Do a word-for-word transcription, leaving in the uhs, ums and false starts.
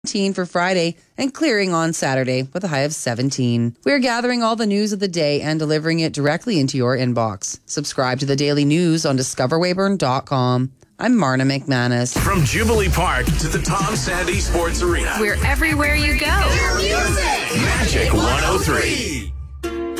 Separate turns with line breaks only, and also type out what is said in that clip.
for Friday and clearing on Saturday with a high of seventeen. We are gathering all the news of the day and delivering it directly into your inbox. Subscribe to the Daily News on discover weyburn dot com. I'm Marna McManus.
From Jubilee Park to the Tom Sandy Sports Arena.
We're everywhere you go.
Magic one oh three.